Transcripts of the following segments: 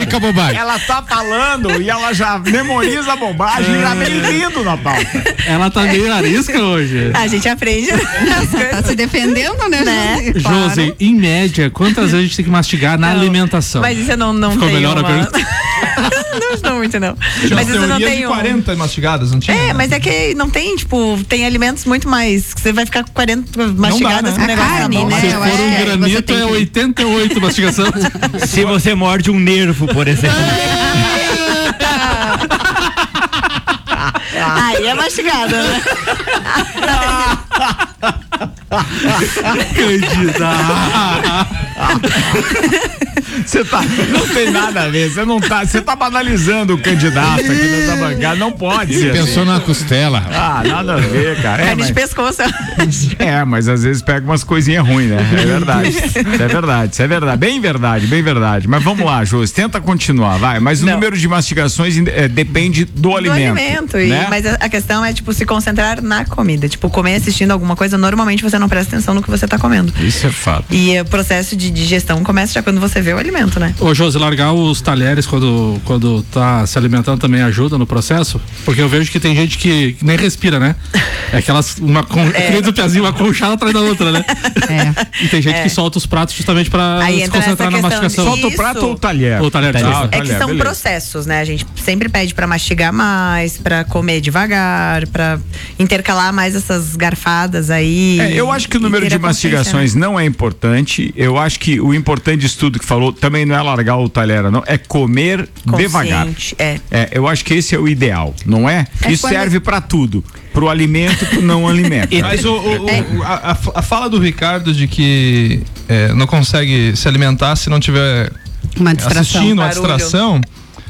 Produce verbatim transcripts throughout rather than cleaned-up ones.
marca a bobagem. Ela tá falando e ela já memoriza a bobagem e já vem rindo na pauta. Ela tá meio arisca hoje. A gente aprende. Tá se defendendo, né, Né? Josi? Claro. Josi, em média, quantas vezes a gente tem que mastigar na Não, alimentação? Mas isso eu não, não Ficou tenho melhor a uma... pergunta? Não, não muito não. Tinha Mas uma isso eu não teoria tenho... de quarenta mastigadas, não tinha? É, mas é que não tem, tipo, tem alimentos muito mais, que você vai ficar com quarenta mastigadas né? com o A negócio carne, na boca. né? Se eu for acho um que você granito, tem é que- oitenta e oito mastigação. Se você morde um nervo, por exemplo. Aí é mastigada, né? Você tá, não tem nada a ver, você não tá, você tá banalizando o candidato aqui nessa bancada, não pode ser. Pensou assim. numa costela. Ah, nada a ver, cara. É, Carne mas, de pescoço. é, mas às vezes pega umas coisinhas ruins, né? É verdade. Isso é verdade, isso é verdade. Bem verdade, bem verdade. Mas vamos lá, Josi, tenta continuar, vai. Mas o Não. número de mastigações é, depende do, Do alimento. alimento. E, né? Mas a, a questão é, tipo, se concentrar na comida. Tipo, comer assistindo alguma coisa, normalmente você não presta atenção no que você tá comendo. Isso é fato. E o processo de digestão começa já quando você vê o alimento, né? Ô, Josi, largar os talheres quando, quando tá se alimentando também ajuda no processo? Porque eu vejo que tem gente que, que nem respira, né? É aquelas, uma, con... é. do pezinho, uma conchada atrás da outra, né? É. E tem gente É. que solta os pratos justamente pra Aí se entra concentrar na essa questão mastigação. de- Solta o prato Isso. ou o talher? Ou o talher, Ah, desculpa. o É que talher, são beleza. processos, né? A gente sempre pede pra mastigar mais, pra comer devagar, pra intercalar mais essas garfadas aí. É, eu acho que o e número ter de a consciência, mastigações né? não é importante. Eu acho que o importante estudo que falou também não é largar o talher, não. É comer devagar. Consciente, É. É, eu acho que esse é o ideal, não é? É Isso quando- serve pra tudo. Pro alimento, pro não alimento. Mas o, o- o- a, a- a fala do Ricardo de que é, não consegue se alimentar se não tiver Uma distração. assistindo uma Barulho. distração,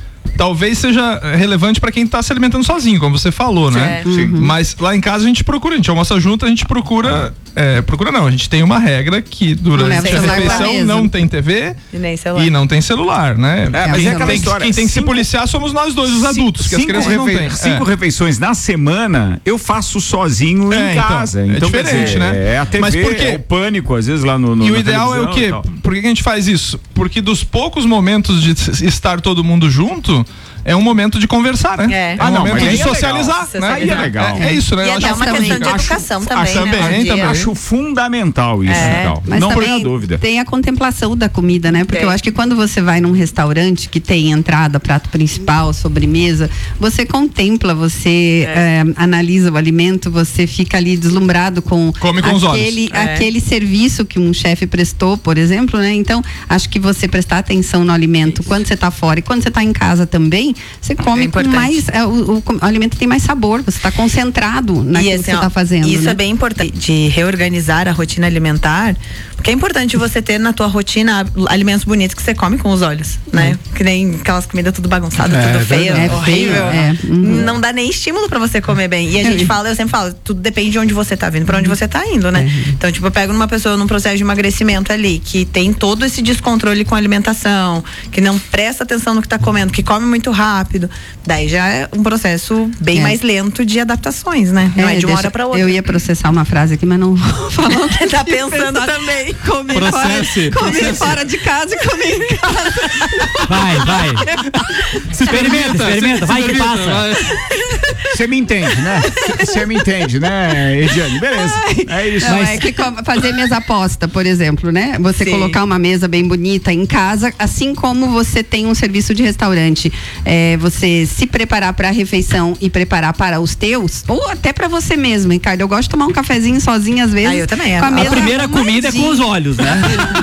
talvez seja relevante para quem tá se alimentando sozinho, como você falou, né? É. Sim. Mas lá em casa a gente procura, a gente almoça junto, a gente procura, é, procura não, a gente tem uma regra que durante leva a celular pra refeição mesa. não tem T V E nem celular. e não tem celular, né? É, mas quem, é aquela tem, história, quem tem que se cinco- policiar somos nós dois, os adultos, que as cinco crianças não refe- têm. Cinco É. refeições na semana eu faço sozinho É, em então, casa. é Então, quer diferente, dizer, né? É a T V, Mas por quê? é o pânico, às vezes lá no. no E o na ideal é o televisão quê? e tal. Por que que a gente faz isso? Porque dos poucos momentos de s- estar todo mundo junto, é um momento de conversar, né? É. É Ah, um não, momento mas de aí é legal. socializar, né? Aí é legal. É, é isso, né? E Eu é acho até uma que questão de acho- educação acho também, também, né? também. Acho fundamental isso, É, Cal. Mas Não também tenha dúvida. tem a contemplação da comida, né? Porque Tem. eu acho que quando você vai num restaurante que tem entrada, prato principal, sobremesa, você contempla, você É. eh, analisa o alimento, você fica ali deslumbrado com, Come com os aquele, olhos. É. aquele serviço que um chefe prestou, por exemplo, né? Então, acho que você prestar atenção no alimento quando você está fora e quando você está em casa também, você come É com importante. mais, é, o, o, o alimento tem mais sabor, você está concentrado naquilo assim, que você ó, está fazendo. Isso né? é bem importante, de reorganizar a rotina alimentar, porque é importante você ter na tua rotina alimentos bonitos que você come com os olhos, né? Que nem aquelas comidas tudo bagunçadas, É, tudo feio, verdade. É horrível. feio, é. Uhum. Não dá nem estímulo pra você comer bem. E a gente fala, eu sempre falo, tudo depende de onde você tá vindo, pra onde você tá indo, né? Então, tipo, eu pego numa pessoa num processo de emagrecimento ali, que tem todo esse descontrole com a alimentação, que não presta atenção no que tá comendo, que come muito rápido, daí já é um processo bem É. mais lento de adaptações, né? Não é, de uma deixa- hora pra outra. Eu ia processar uma frase aqui, mas não vou falar o que Tá pensando também. Comer Processe, fora, comer processe. fora de casa e comer em casa. Vai, vai. Experimenta, experimenta, vai que Experimenta, passa. vai. Você me entende, né? Você me entende, né, Ediane? Beleza. É isso. Não, Mas é que com- fazer mesa posta, por exemplo, né? Você Sim. colocar uma mesa bem bonita em casa, assim como você tem um serviço de restaurante. É, você se preparar para a refeição e preparar para os teus, ou até para você mesmo, Ricardo. Eu gosto de tomar um cafezinho sozinha às vezes. Ah, eu também, Com a, a mesa A primeira comida é com os olhos, né?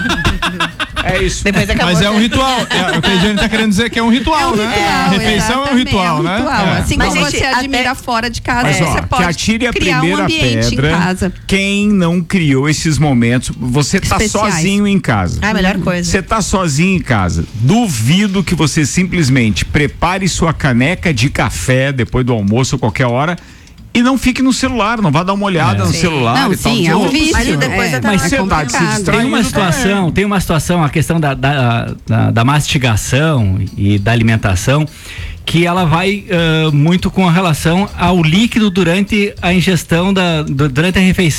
é isso. Depois acabou. Mas é um ritual. É, o que a gente tá querendo dizer que é um ritual, né? a refeição é um exatamente, ritual, né? ritual. É. Assim Mas, como gente, você até- admira fora de casa, Mas, ó, você que pode atire a criar um primeira ambiente pedra. em casa. Quem não criou esses momentos, você tá Especiais. sozinho em casa. Ah, a melhor coisa. Você tá sozinho em casa. Duvido que você simplesmente prepare sua caneca de café depois do almoço ou qualquer hora e não fique no celular, não vá dar uma olhada no Sim. celular Não, e tal. sim, é um vício. Mas depois é, até mas mais é você tá se complicado. distraindo. Tem uma situação, tem uma situação, a questão da, da, da, da mastigação e da alimentação, que ela vai uh, muito com relação ao líquido durante a ingestão da, do, durante a refeição.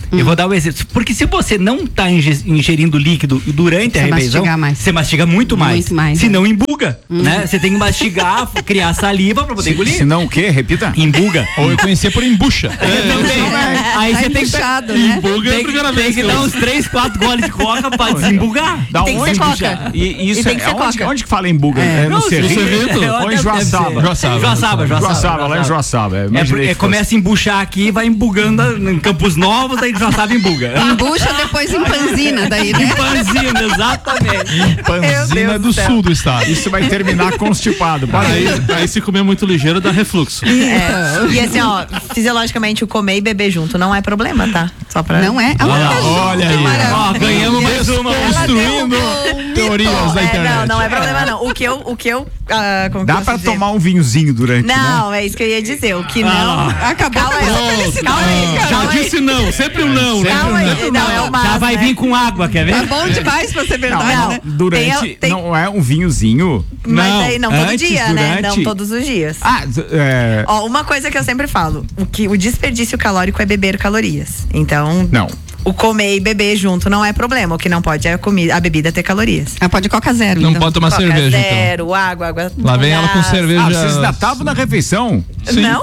Eu vou dar um exemplo. Porque se você não está ingerindo líquido durante Você a refeição, mais. você mastiga muito mais. Muito mais, Se é. não embuga, né? Você tem que mastigar, criar saliva pra poder engolir. Se não o quê? Repita. Embuga. Ou eu conhecia por embucha. Também. Aí Tá você tem que, embuchado, né? Embuga é a tem, primeira que- tem vez que que dar eu uns três, quatro goles de coca pra desembugar. Da Tem que ser onde coca. já- E isso E tem é, que ser onde, coca. onde que fala em Buga? É, no Não, Cerrito? Cerrito. Ou em Joaçaba? Joaçaba. Joaçaba, Joaçaba, lá em Joaçaba. É porque começa a embuchar aqui e vai embugando em Campos Novos, aí Joaçaba embuga. Embucha, depois em Panzina, daí, né? Panzina, exatamente. Panzina é do sul do estado. Isso vai terminar constipado. Para aí. Aí, aí se comer muito ligeiro dá refluxo. É. E assim, ó, fisiologicamente o comer e beber junto não é problema, tá? Só pra. Não é? Olha, olha aí. Ó, ganhamos mais uma. Construindo teorias da É, internet. não, não é problema não. O que eu, o que eu, ah, como que Dá eu pra posso dizer? tomar um vinhozinho durante, né? Não, é isso que eu ia dizer. O que não. Acabou Calma com aí, essa felicidade. calma aí, Já calma aí. disse não, sempre um não, né? Calma aí, não é o mas, Já vai né? vir com água, quer ver? Tá bom demais pra ser verdade, Não, né? Durante, Tem- tem- não é um vinhozinho? Mas Não, aí não todo antes, dia, né? durante. Não todos os dias. Ah, é... Ó, uma coisa que eu sempre falo, o que o desperdício calórico é beber calorias. Então, Não. o comer e beber junto não é problema. O que não pode é a comida, a bebida ter calorias. Ah, pode Coca Zero, Não então. pode tomar Coca cerveja, então. zero, água, água. Lá vem ela com gás. cerveja. Ah, vocês ainda estavam na refeição? Não?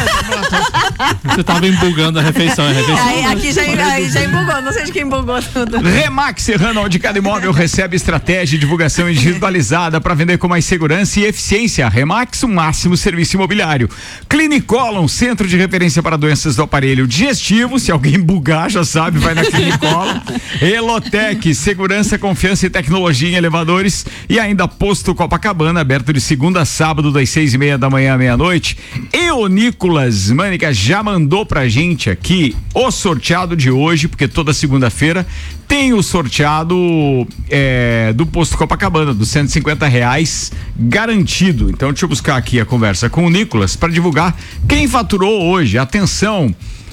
Você tava embugando a refeição, é a refeição. Aí, aqui já, aí já embugou, não sei de quem embugou tudo. Remax Serrano, onde cada imóvel recebe estratégia de divulgação individualizada para vender com mais segurança e eficiência. Remax, o máximo serviço imobiliário. Clinicolon, centro de referência para doenças do aparelho digestivo. Se alguém bugar, já sabe, vai na Clinicolon. Elotec, segurança, confiança e tecnologia em elevadores. E ainda Posto Copacabana, aberto de segunda a sábado, das seis e meia da manhã à meia-noite. E o Nicolas Mânica já mandou pra gente aqui o sorteado de hoje, porque toda segunda-feira tem o sorteado é, do Posto Copacabana, dos cento e cinquenta reais garantido. Então deixa eu buscar aqui a conversa com o Nicolas para divulgar quem faturou hoje. Atenção,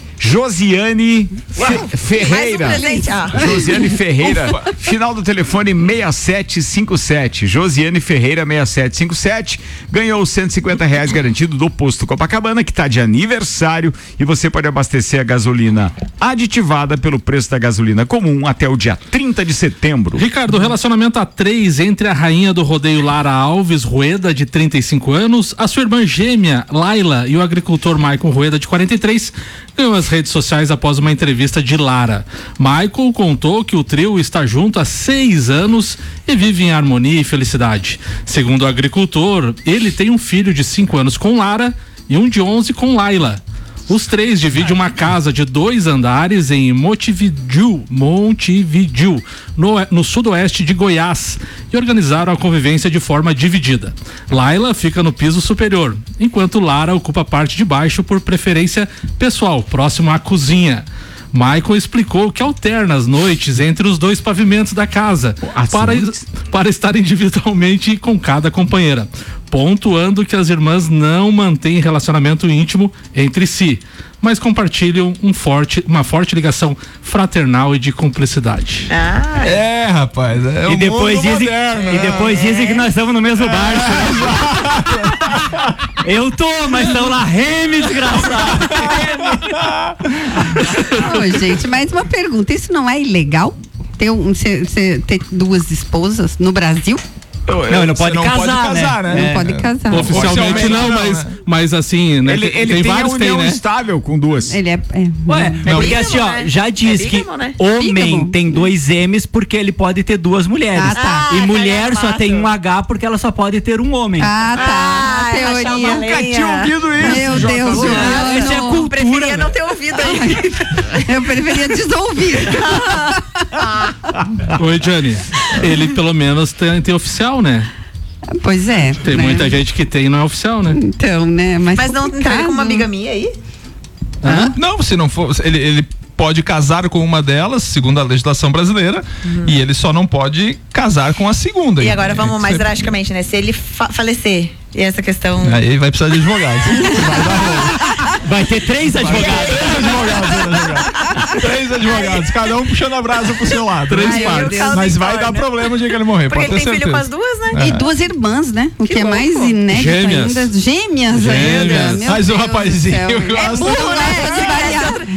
Josiane Fe Ferreira. Mais um presente, ah. Josiane Ferreira, final do telefone seis sete cinco sete. Josiane Ferreira seis sete cinco sete ganhou os cento e cinquenta reais garantido do Posto Copacabana, que está de aniversário, e você pode abastecer a gasolina aditivada pelo preço da gasolina comum até o dia trinta de setembro. Ricardo, relacionamento a três entre a rainha do rodeio Lara Alves Rueda, de trinta e cinco anos, a sua irmã gêmea Laila e o agricultor Maicon Rueda, de quarenta e três, ganhou as redes sociais após uma entrevista de Lara. Michael contou que o trio está junto há seis anos e vive em harmonia e felicidade. Segundo o agricultor, ele tem um filho de cinco anos com Lara e um de onze com Laila. Os três dividem uma casa de dois andares em Montevidéu, Montevidéu, no, no sudoeste de Goiás, e organizaram a convivência de forma dividida. Laila fica no piso superior, enquanto Lara ocupa a parte de baixo por preferência pessoal, próximo à cozinha. Michael explicou que alterna as noites entre os dois pavimentos da casa para, para estar individualmente com cada companheira, pontuando que as irmãs não mantêm relacionamento íntimo entre si, mas compartilham um forte, uma forte ligação fraternal e de cumplicidade. Ah, É, rapaz. É E o depois, mundo dizem, moderno, e né? depois dizem que nós estamos no mesmo barco. Eu tô, mas estão lá, reme, desgraçado. Ô, gente, mais uma pergunta. Isso não é ilegal? Ter, um, ser- ser- ter duas esposas no Brasil? Não, ele não Você pode não casar, pode casar, né? né? Não pode casar. Oficialmente Oficialmente não, não, mas, né? mas assim, né? Ele, ele tem, tem, vários, a tem, união né? estável com duas. Ele é. é Ué, é Não. porque assim, ó, Bígamo, já né? diz É que bígamo, né? homem Bígamo. tem dois M's porque ele pode ter duas mulheres. Ah, tá. E Ah, mulher só calhamaço. tem um H porque ela só pode ter um homem. Ah, tá. Ah, Teoria. achava Nunca lenha. tinha ouvido isso. Meu J. Deus, Lula. Juliano. Isso é cultura. Preferia não ter ouvido aí. Eu preferia desouvir. Oi, Gianni. Ele pelo menos tem, tem oficial, né? Pois é. Tem né? muita gente que tem e não é oficial, né? Então, né? Mas, Mas não entrega com uma amiga minha aí? Hã? Não, se não for. Ele, ele pode casar com uma delas, segundo a legislação brasileira, e ele só não pode casar com a segunda. E agora vamos mais Você- drasticamente, né? Se ele fa- falecer, e essa questão. Aí vai precisar de advogado. Vai dar rolo. Vai ter três advogados. Três advogados, né, advogado? Três advogados, cada um puxando a brasa pro seu lado. Três Três Ai, partes. eu Mas vai caso dar né? problema o dia que ele morrer, Porque pode ele ter tem filho com as certeza. duas, né? E duas irmãs, né? O que, Que é mais louco. inédito Gêmeas. ainda. Gêmeas, Gêmeas. ainda. Meu Mas o Deus do rapazinho céu. gosta. É burro, né? De variar.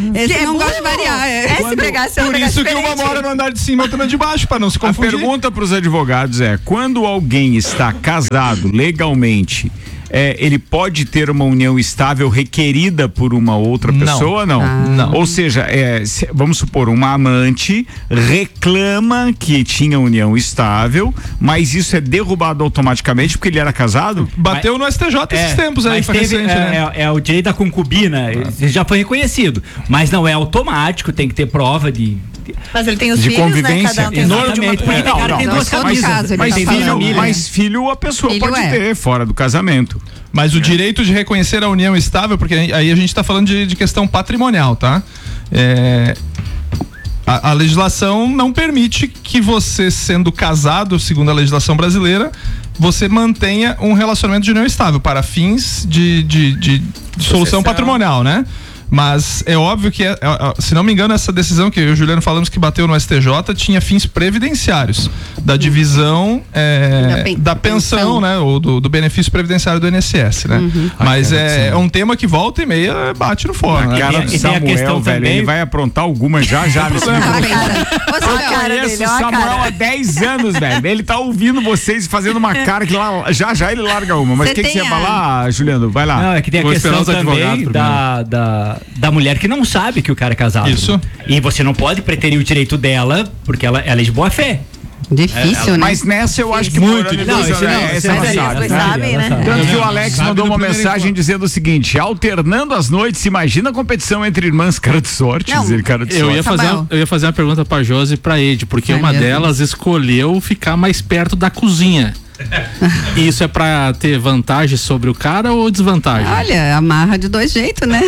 Esse É não burro. gosta de variar. É. É se pegar seu Por isso que uma mora no andar de cima e outra no de baixo, pra não se A confundir. pergunta para os advogados é: quando alguém está casado legalmente, é, ele pode ter uma união estável requerida por uma outra Não. pessoa? Não. Ah. Não. Ou seja, é, se- vamos supor, uma amante reclama que tinha união estável, mas isso é derrubado automaticamente porque ele era casado? Bateu no S T J esses tempos aí, mas foi teve, recente, é, né? é, é o direito da concubina, ele já foi reconhecido, mas não é automático, tem que ter prova de. Mas ele tem os De filhos, né? convivência. Cada um tem Exatamente, porque É, tem cara não, que tem não, duas mas camisas. caso, ele Mas tá filho, falando, né? mas filho a pessoa Filho pode é. ter fora do casamento. Mas o direito de reconhecer a união estável, porque aí a gente está falando de, de questão patrimonial, tá? É, a, a legislação não permite que você, sendo casado, segundo a legislação brasileira, você mantenha um relacionamento de união estável para fins de, de, de solução patrimonial, né? Mas é óbvio que, é, é, é, se não me engano, essa decisão que eu e o Juliano falamos que bateu no S T J tinha fins previdenciários, da divisão é, Da pen- da pensão, pensão. né? Ou do, do benefício previdenciário do I N S S, né? Mas Ah, cara, é, sim. é um tema que volta e meia bate no forno, A né? cara e do tem a Samuel, questão velho, também- ele vai aprontar alguma já já nesse Tá momento. vendo? Ô, Eu Samuel, cara conheço dele, o ó a Samuel cara. há dez anos, velho. Ele tá ouvindo vocês e fazendo uma cara que lá, já já ele larga uma. Mas o Você que, que você tem ia a- falar, Juliano? Vai lá. Não, é que tem a Vou esperar questão os advogados também primeiro. da, da, da mulher que não sabe que o cara é casado. Isso. E você não pode preterir o direito dela, porque ela, ela é de boa fé. Difícil, né? Mas nessa eu acho que Muito por difícil. Não, isso não, essa isso ela é sabe. Vocês Ela sabem, ela né? sabe. Tanto que o Alex Sabe mandou do uma primeiro mensagem encontro. dizendo o seguinte: alternando as noites, imagina a competição entre irmãs, cara de sorte. Não, dizer cara de Eu sorte. ia, fazer, Samuel. eu ia fazer uma pergunta pra Josi e pra Ed, porque Ai, uma meu delas escolheu ficar mais perto da cozinha. E isso é pra ter vantagem sobre o cara ou desvantagem? Olha, amarra de dois jeitos, né?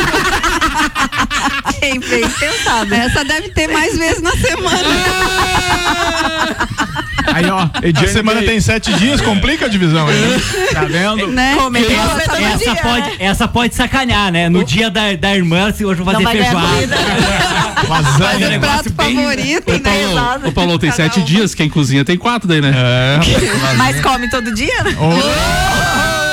Bem, bem pensado. Essa deve ter mais vezes na semana. Aí, ó, A Ediane semana veio, tem sete dias, complica a divisão aí, né? tá vendo? Né? Comecei Essa a também. Essa dia, pode, né? essa pode sacanear, né? No dia da, da irmã, assim, hoje eu vou Não fazer vai ganhar feijoada. comida. Lasanha. um negócio Prato bem- favorito, Ô, né? Paulo, Exato. ô, Paulo, tem Cada sete um. dias, quem cozinha tem quatro daí, né? É, Mas come todo dia, né? o,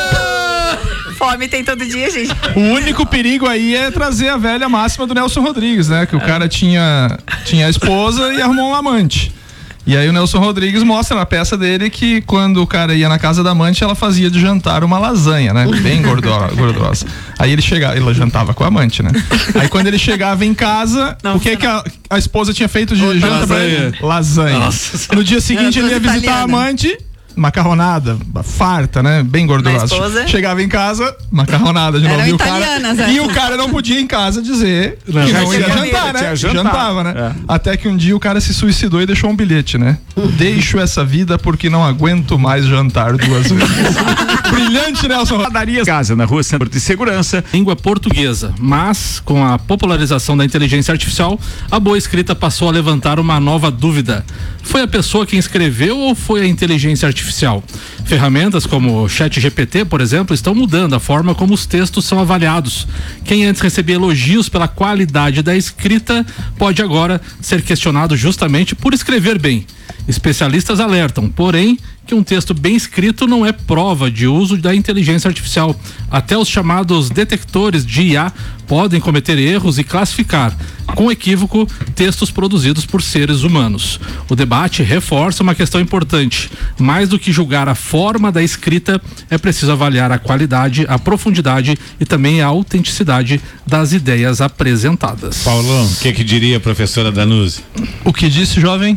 Fome tem todo dia, gente. o único perigo aí é trazer a velha máxima do Nelson Rodrigues, né? Que o cara tinha, tinha a esposa e arrumou um amante. E aí o Nelson Rodrigues mostra na peça dele que quando o cara ia na casa da amante, ela fazia de jantar uma lasanha, né? Bem gordo- gordurosa. Aí ele chegava, ele jantava com a amante, né? Aí quando ele chegava em casa, Não, o que que a, a esposa tinha feito de Outra janta pra ele? lasanha. Lasanha. Nossa. No dia seguinte ele ia Duas visitar a italianas. amante, macarronada, farta, né? Bem gordurosa. Na esposa? Chegava em casa, macarronada de Eram novo. E o, cara, italianas, é. e o cara não podia em casa dizer Não, que já não ia tinha jantar, comida, né? tinha jantar. Jantava, né? É. Até que um dia o cara se suicidou e deixou um bilhete, né? Deixo essa vida porque não aguento mais jantar duas vezes. Brilhante, Nelson. Padaria Casa, na rua Centro de Segurança. Língua portuguesa, mas com a popularização da inteligência artificial, a boa escrita passou a levantar uma nova dúvida. Foi a pessoa quem escreveu ou foi a inteligência artificial? Ferramentas como o ChatGPT, por exemplo, estão mudando a forma como os textos são avaliados. Quem antes recebia elogios pela qualidade da escrita pode agora ser questionado justamente por escrever bem. Especialistas alertam, porém, que um texto bem escrito não é prova de uso da inteligência artificial. Até os chamados detectores de I A podem cometer erros e classificar, com equívoco, textos produzidos por seres humanos. O debate reforça uma questão importante. Mais do que julgar a forma da escrita, é preciso avaliar a qualidade, a profundidade e também a autenticidade das ideias apresentadas. Paulão, o que que diria a professora Danuse? O que disse, jovem?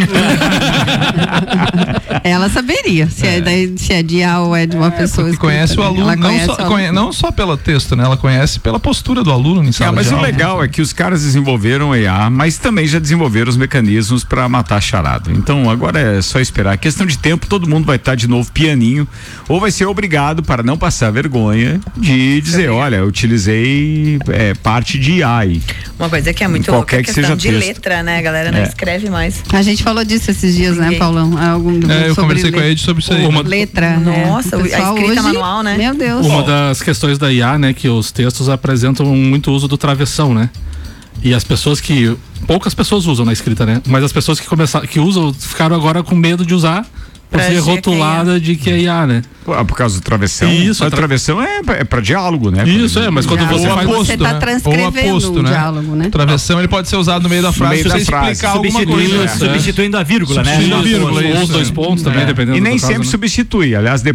Ela saberia se é, da- se é de A ou é de uma pessoa. Que escrita, conhece o né? aluno, Ela não conhece só, o aluno. conhe- não só pelo texto, né? Ela conhece pela postura do aluno em Ah, sala mas de o aula. legal é que os caras desenvolveram I A, mas também já desenvolveram os mecanismos para matar charado. Então agora é só esperar. Questão de tempo, todo mundo vai estar de novo pianinho, ou vai ser obrigado, para não passar vergonha, de dizer, olha, eu utilizei é, parte de I A aí. Uma coisa que é muito Qualquer louca é a que questão seja de texto. letra, né? A galera não É. escreve mais. A gente falou disso esses dias, né, Ninguém. Paulão? Algum, É, eu sobre conversei com a le- Ed sobre isso aí. Uma- né? Letra. Nossa, né? O a pessoal escrita hoje, manual, né? Meu Deus. Uma das questões da I A, né, que os textos apresentam muito uso do travessão, né? E as pessoas que poucas pessoas usam na escrita, né? Mas as pessoas que começaram, que usam, ficaram agora com medo de usar Por ser rotulada de que é I A, né? Por causa do travessão. Isso, a a tra... travessão é, é para diálogo, né? Isso, é, mas quando Diálogo. você Ou faz... aposto, Você tá né? transcrevendo Ou aposto, um né? diálogo, né? Travessão ele pode ser usado no meio da frase meio pra da você frase. explicar alguma Substituindo, coisa. Isso, é. substituindo a vírgula, né? Substituindo a Isso, vírgula, ou isso, os dois é. pontos também, É. dependendo E do nem caso, sempre né? substitui. Aliás,